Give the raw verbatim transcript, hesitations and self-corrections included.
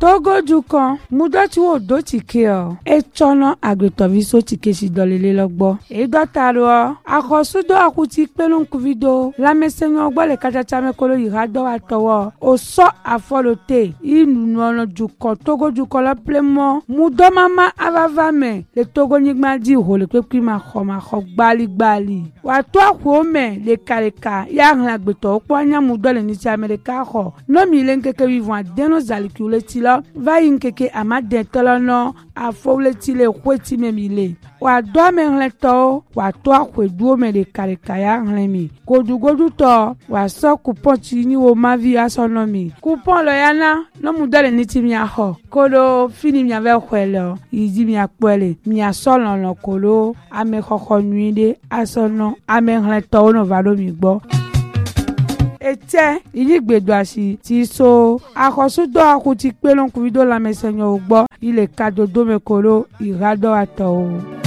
Togo dukan mudoti wo do tike o e chono agbetovi so tike si dolele logbo e dotaro akosudo akuti pelun kuvido la mesenyo gbo le kachacha mekolo irado atowo o so afolote inu no dukan Togo dukan la plemo mudo mama avavame le Togo nyigma di ho le pepi ma kho ma kho gbali gbali wa to akwo me le kaleka ya hlan agbeto po anya mudo le ni ti America kho no mi le nkeke vivant deno zalikule ti lo va yinkeke amade tolono afole ti le kweti memile wa do me hleto wa to akwedu me le kaleka ya hlenmi godugodu to wa so coupon ti ni wo ma vi asono mi coupon lo yana no mudo le ni ti mi aho kolo fini mi ave kwelo yidi mi akpele mi asolo no kolo ame khokho nuide asono ame hleto no valo mi gbo ete iligbedo asi ti so akosudo akuti pelon kuvido la mesenyo ugbo ile kadodo mekolo irado ato.